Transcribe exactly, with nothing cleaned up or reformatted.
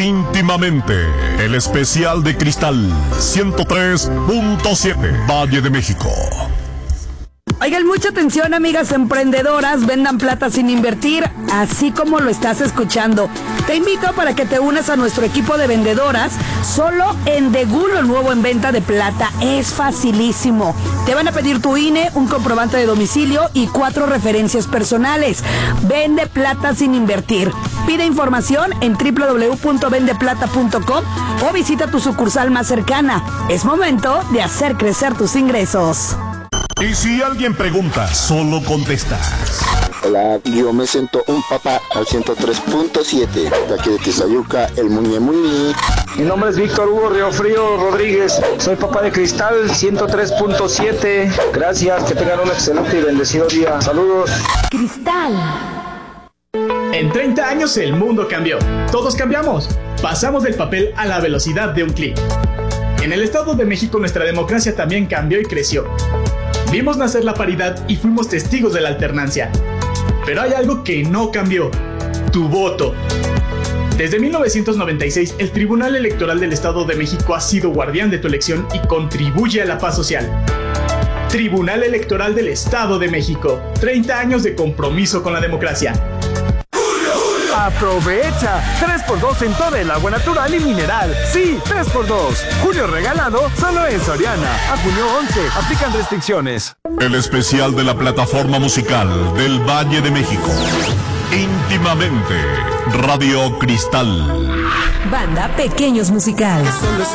Íntimamente, el especial de Cristal ciento tres punto siete, Valle de México. Oigan, mucha atención, amigas emprendedoras, vendan plata sin invertir, así como lo estás escuchando. Te invito para que te unas a nuestro equipo de vendedoras. Solo en Degulo, el nuevo en venta de plata, es facilísimo. Te van a pedir tu I N E, un comprobante de domicilio y cuatro referencias personales. Vende plata sin invertir. Pide información en doble u doble u doble u punto vende plata punto com o visita tu sucursal más cercana. Es momento de hacer crecer tus ingresos. Y si alguien pregunta, solo contestas. Hola, yo me siento un papá al ciento tres punto siete, de aquí de Tizayuca, el Muñe Muñe. Mi nombre es Víctor Hugo Riofrío Rodríguez, soy papá de Cristal ciento tres punto siete. Gracias, que tengan un excelente y bendecido día. Saludos. Cristal. En treinta años el mundo cambió. Todos cambiamos. Pasamos del papel a la velocidad de un clic. En el Estado de México nuestra democracia también cambió y creció. Vimos nacer la paridad y fuimos testigos de la alternancia. Pero hay algo que no cambió: tu voto. Desde mil novecientos noventa y seis, el Tribunal Electoral del Estado de México ha sido guardián de tu elección y contribuye a la paz social. Tribunal Electoral del Estado de México. treinta años de compromiso con la democracia. ¡Aprovecha! tres por dos en toda el agua natural y mineral. Sí, tres por dos. Julio regalado solo en Soriana. A junio once. Aplican restricciones. El especial de la plataforma musical del Valle de México. Íntimamente, Radio Cristal. Banda Pequeños Musicales.